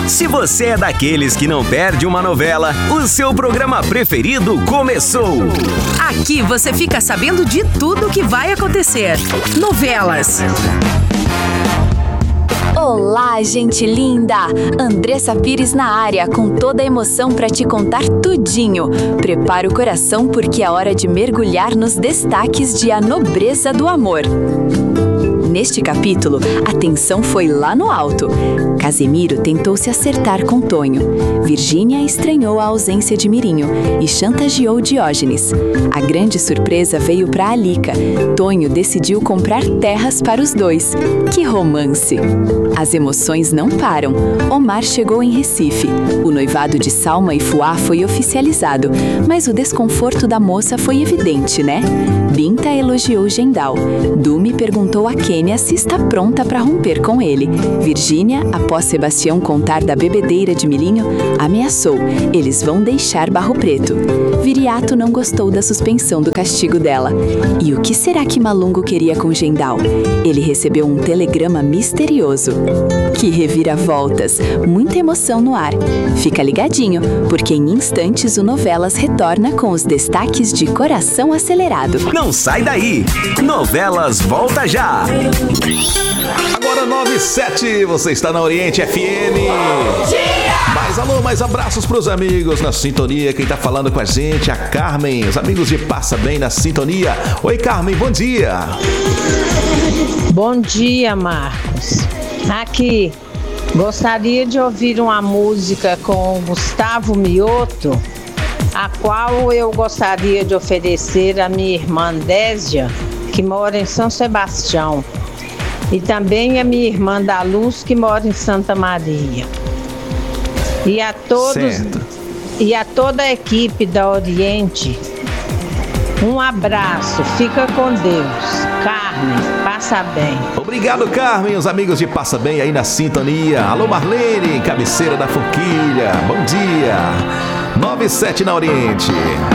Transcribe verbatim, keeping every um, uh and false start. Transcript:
Se você é daqueles que não perde uma novela, o seu programa preferido começou. Aqui você fica sabendo de tudo que vai acontecer. Novelas. Olá, gente linda! Andressa Pires na área, com toda a emoção para te contar tudinho. Prepara o coração porque é hora de mergulhar nos destaques de A Nobreza do Amor. Neste capítulo, a tensão foi lá no alto. Casemiro tentou se acertar com Tonho. Virgínia estranhou a ausência de Mirinho e chantageou Diógenes. A grande surpresa veio para Alica. Tonho decidiu comprar terras para os dois. Que romance! As emoções não param. Omar chegou em Recife. O noivado de Salma e Fuá foi oficializado, mas o desconforto da moça foi evidente, né? Binta elogiou Gendal. Dumi perguntou a Kênia se está pronta para romper com ele. Virgínia, após Sebastião contar da bebedeira de Milinho, ameaçou: eles vão deixar Barro Preto. Viriato não gostou da suspensão do castigo dela. E o que será que Malungo queria com Gendal? Ele recebeu um telegrama misterioso. Que reviravoltas! Muita emoção no ar. Fica ligadinho, porque em instantes o Novelas retorna com os destaques de Coração Acelerado. Não sai daí! Novelas volta já! Agora nove e sete, você está na Oriente F M. Bom dia! Mais alô, mais abraços pros amigos na sintonia. Quem tá falando com a gente é a Carmen. Os amigos de Passa Bem na sintonia. Oi, Carmen, bom dia. Bom dia, Marcos. Aqui, gostaria de ouvir uma música com Gustavo Mioto, a qual eu gostaria de oferecer à minha irmã Désia, que mora em São Sebastião, e também a minha irmã da Luz, que mora em Santa Maria. E a todos certo. E a toda a equipe da Oriente, um abraço, fica com Deus. Carmen, passa bem. Obrigado, Carmen, os amigos de Passa Bem aí na sintonia. Alô, Marlene, cabeceira da Forquilha, bom dia. nove e sete na Oriente.